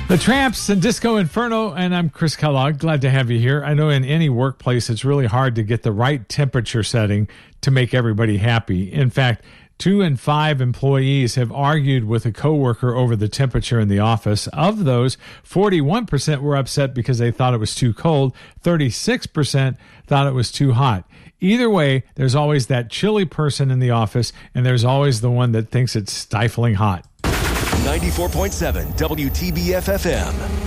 The Tramps and Disco Inferno, and I'm Chris Kellogg. Glad to have you here. I know in any workplace it's really hard to get the right temperature setting to make everybody happy. In fact, 2 in 5 employees have argued with a coworker over the temperature in the office. Of those, 41% were upset because they thought it was too cold. 36% thought it was too hot. Either way, there's always that chilly person in the office, and there's always the one that thinks it's stifling hot. 94.7 WTBF FM.